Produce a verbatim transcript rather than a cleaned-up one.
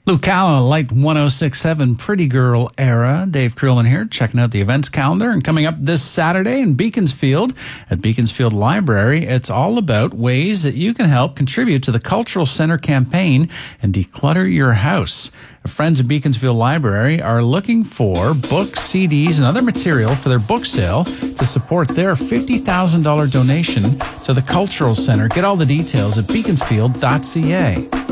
Luke Allen, Light one oh six point seven, Pretty Girl Era. Dave Crewman here, checking out the events calendar. And coming up this Saturday in Beaconsfield at Beaconsfield Library, it's all about ways that you can help contribute to the Cultural Center campaign and declutter your house. Friends of Beaconsfield Library are looking for books, C Ds, and other material for their book sale to support their fifty thousand dollars donation to the Cultural Center. Get all the details at beaconsfield dot c a.